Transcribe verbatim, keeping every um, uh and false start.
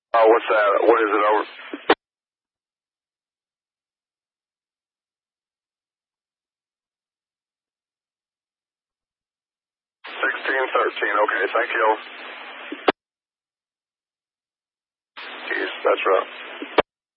Uh, what's that? What is it over? sixteen thirteen. Okay, thank you. Jeez, that's rough.